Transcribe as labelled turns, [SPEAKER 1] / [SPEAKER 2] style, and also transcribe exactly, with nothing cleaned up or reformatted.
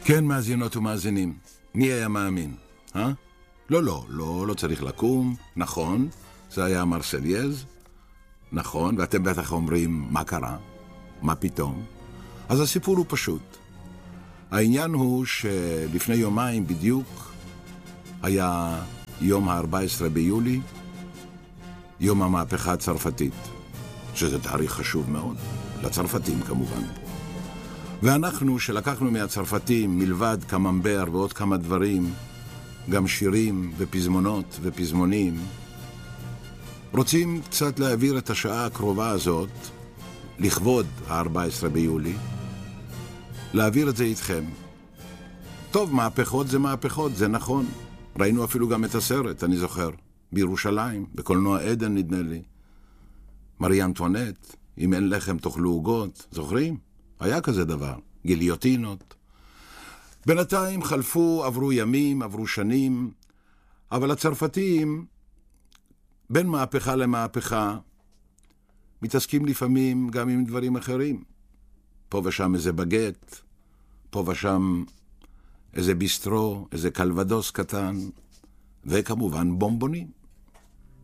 [SPEAKER 1] כן, מאזינות ומאזינים, מי היה מאמין? אה? לא, לא, לא, לא צריך לקום, נכון, זה היה מרסלייז, נכון, ואתם בטח אומרים, מה קרה? מה פתאום? אז הסיפור הוא פשוט. העניין הוא שלפני יומיים בדיוק היה יום ה-ארבעה עשר ביולי, יום המהפכה הצרפתית, שזה תאריך חשוב מאוד, לצרפתים כמובן. ואנחנו שלקחנו מהצרפתים מלבד קממבר ועוד כמה דברים, גם שירים ופזמונות ופזמונים, רוצים קצת להעביר את השעה הקרובה הזאת, לכבוד ה-ארבעה עשר ביולי, להעביר את זה איתכם. טוב, מהפכות זה מהפכות, זה נכון. ראינו אפילו גם את הסרט, אני זוכר, בירושלים, בקולנוע עדן נדמה לי. מרי אנטואנט, אם אין לחם תאכלו עוגות, זוכרים? היה כזה דבר, גיליוטינות. בינתיים חלפו, עברו ימים, עברו שנים, אבל הצרפתים, בין מהפכה למהפכה, מתעסקים לפעמים גם עם דברים אחרים. פה ושם איזה בגט, פה ושם איזה ביסטרו, איזה קלבדוס קטן, וכמובן בומבונים.